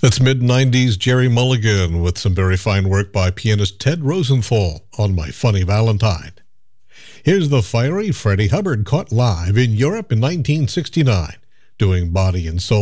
That's mid-90s Jerry Mulligan with some very fine work by pianist Ted Rosenthal on My Funny Valentine. Here's the fiery Freddie Hubbard caught live in Europe in 1969, doing Body and Soul